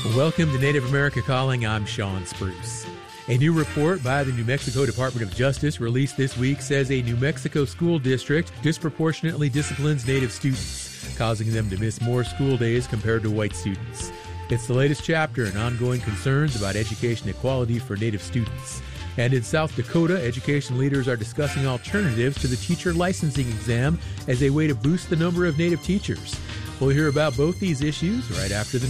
Welcome to Native America Calling. I'm Sean Spruce. A new report by the New Mexico Department of Justice released this week says a New Mexico school district disproportionately disciplines Native students, causing them to miss more school days compared to white students. It's the latest chapter in ongoing concerns about education equality for Native students. And in South Dakota, education leaders are discussing alternatives to the teacher licensing exam as a way to boost the number of Native teachers. We'll hear about both these issues right after the